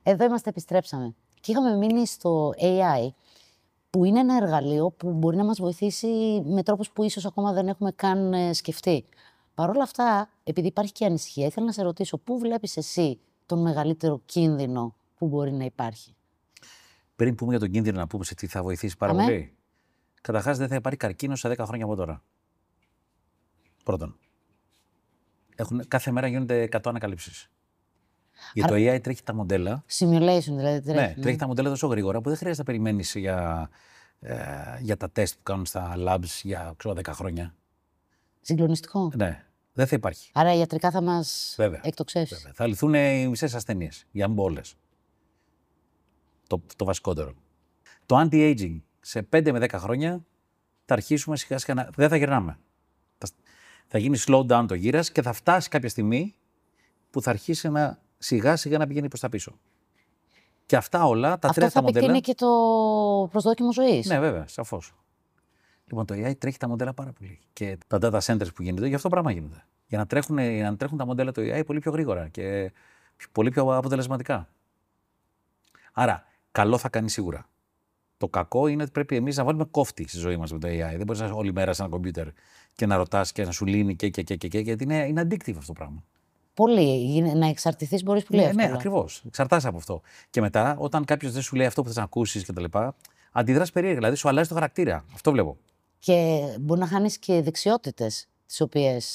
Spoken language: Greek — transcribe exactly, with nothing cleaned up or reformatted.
Εδώ είμαστε, επιστρέψαμε. Και είχαμε μείνει στο έι άι, που είναι ένα εργαλείο που μπορεί να μας βοηθήσει με τρόπους που ίσως ακόμα δεν έχουμε καν ε, σκεφτεί. Παρ' όλα αυτά, επειδή υπάρχει και ανησυχία, ήθελα να σε ρωτήσω πού βλέπεις εσύ τον μεγαλύτερο κίνδυνο που μπορεί να υπάρχει. Πριν πούμε για τον κίνδυνο, να πούμε σε τι θα βοηθήσει πάρα Αμέ. πολύ. Καταρχάς, δεν θα υπάρχει καρκίνο σε δέκα χρόνια από τώρα. Πρώτον. Έχουν, κάθε μέρα γίνονται εκατό ανακαλύψεις. Για το έι άι τρέχει τα μοντέλα. Simulation δηλαδή. Τρέχει, Ναι, τρέχει τα μοντέλα τόσο γρήγορα που δεν χρειάζεται να περιμένεις για, ε, για τα τεστ που κάνουν στα labs για ξέρω, δέκα χρόνια. Συγκλονιστικό. Ναι, δεν θα υπάρχει. Άρα ιατρικά θα μας Βέβαια, εκτοξεύσει. βέβαια. Θα λυθούν οι μισές ασθενείες, οι αμπόλες. Το, το βασικότερο. Το anti-aging σε πέντε με δέκα χρόνια θα αρχίσουμε σιγά σιγά να. Δεν θα γυρνάμε. Θα, θα γίνει slow down το γύρας και θα φτάσει κάποια στιγμή που θα αρχίσει να σιγά σιγά να πηγαίνει προς τα πίσω. Και αυτά όλα τα Αυτό τρία θα τα μοντέλα. επεκτείνει και το προσδόκιμο ζωής. Ναι, βέβαια, σαφώς. Λοιπόν, το έι άι τρέχει τα μοντέλα πάρα πολύ. Και τα data centers που γίνονται, γι' αυτό πράγμα γίνονται. Για να τρέχουν, για να τρέχουν τα μοντέλα του έι άι πολύ πιο γρήγορα και πολύ πιο αποτελεσματικά. Άρα, καλό θα κάνει σίγουρα. Το κακό είναι ότι πρέπει εμείς να βάλουμε κόφτη στη ζωή μας με το έι άι. Δεν μπορείς να είσαι όλη μέρα σε ένα κομπιούτερ και να ρωτάς και να σου λύνει και, και, και, και, και γιατί είναι, είναι addictive αυτό το πράγμα. Πολύ. Να εξαρτηθείς μπορείς πολύ Ναι, εύκολα. ναι, ακριβώς. Εξαρτάσαι από αυτό. Και μετά, όταν κάποιος δεν σου λέει αυτό που θες να ακούσεις κτλ., αντιδράς περίεργα. Δηλαδή, σου αλλάζει το χαρακτήρα. Αυτό βλέπω. Και μπορεί να χάνεις και δεξιότητες τις οποίες